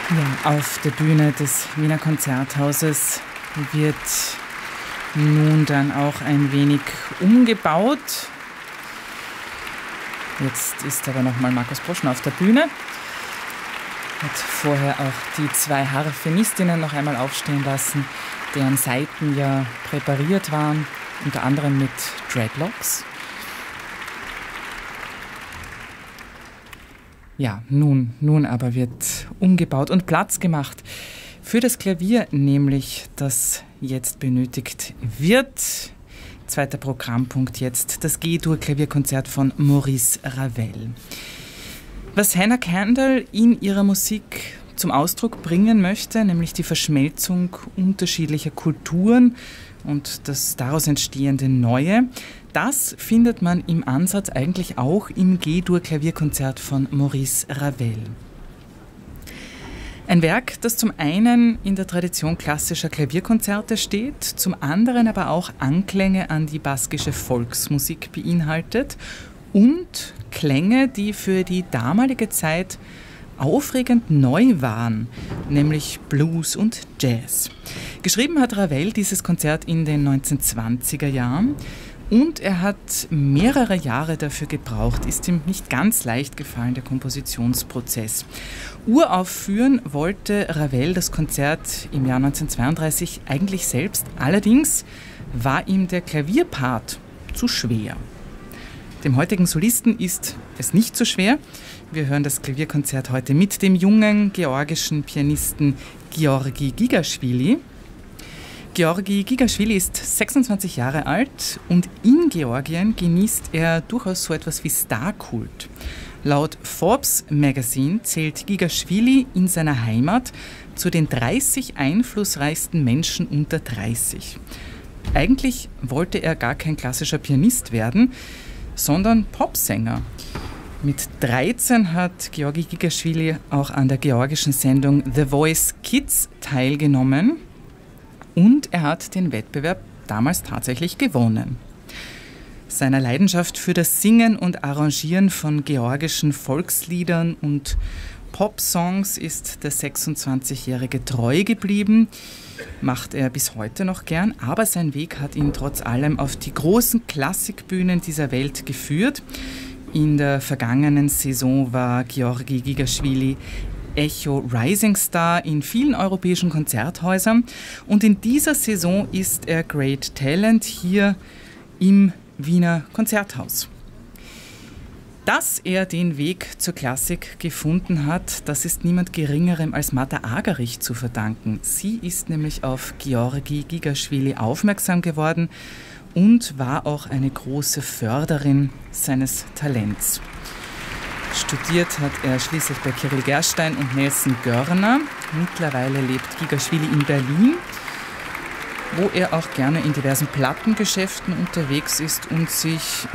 Ja, auf der Bühne des Wiener Konzerthauses wird nun dann auch ein wenig umgebaut. Jetzt ist aber nochmal Markus Broschner auf der Bühne. Hat vorher auch die zwei Harfenistinnen noch einmal aufstehen lassen, deren Saiten ja präpariert waren, unter anderem mit Dreadlocks. Ja, nun aber wird umgebaut und Platz gemacht für das Klavier, nämlich das jetzt benötigt wird. Zweiter Programmpunkt jetzt, das G-Dur-Klavierkonzert von Maurice Ravel. Was Hannah Kendall in ihrer Musik zum Ausdruck bringen möchte, nämlich die Verschmelzung unterschiedlicher Kulturen und das daraus entstehende Neue, das findet man im Ansatz eigentlich auch im G-Dur-Klavierkonzert von Maurice Ravel. Ein Werk, das zum einen in der Tradition klassischer Klavierkonzerte steht, zum anderen aber auch Anklänge an die baskische Volksmusik beinhaltet und Klänge, die für die damalige Zeit aufregend neu waren, nämlich Blues und Jazz. Geschrieben hat Ravel dieses Konzert in den 1920er Jahren und er hat mehrere Jahre dafür gebraucht, ist ihm nicht ganz leicht gefallen, der Kompositionsprozess. Uraufführen wollte Ravel das Konzert im Jahr 1932 eigentlich selbst, allerdings war ihm der Klavierpart zu schwer. Dem heutigen Solisten ist es nicht so schwer. Wir hören das Klavierkonzert heute mit dem jungen georgischen Pianisten Georgi Gigaschwili. Georgi Gigaschwili ist 26 Jahre alt und in Georgien genießt er durchaus so etwas wie Starkult. Laut Forbes Magazine zählt Gigaschwili in seiner Heimat zu den 30 einflussreichsten Menschen unter 30. Eigentlich wollte er gar kein klassischer Pianist werden, sondern Popsänger. Mit 13 hat Georgi Gigaschwili auch an der georgischen Sendung The Voice Kids teilgenommen und er hat den Wettbewerb damals tatsächlich gewonnen. Seiner Leidenschaft für das Singen und Arrangieren von georgischen Volksliedern und Popsongs ist der 26-Jährige treu geblieben, macht er bis heute noch gern, aber sein Weg hat ihn trotz allem auf die großen Klassikbühnen dieser Welt geführt. In der vergangenen Saison war Georgi Gigaschwili Echo Rising Star in vielen europäischen Konzerthäusern und in dieser Saison ist er Great Talent hier im Wiener Konzerthaus. Dass er den Weg zur Klassik gefunden hat, das ist niemand Geringerem als Martha Argerich zu verdanken. Sie ist nämlich auf Georgi Gigaschwili aufmerksam geworden und war auch eine große Förderin seines Talents. Studiert hat er schließlich bei Kirill Gerstein und Nelson Görner. Mittlerweile lebt Gigaschwili in Berlin, wo er auch gerne in diversen Plattengeschäften unterwegs ist und sich